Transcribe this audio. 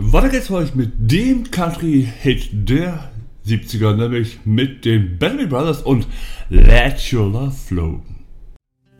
Weiter geht's für euch mit dem Country-Hit der 70er, nämlich mit den Bellamy Brothers und Let Your Love Flow.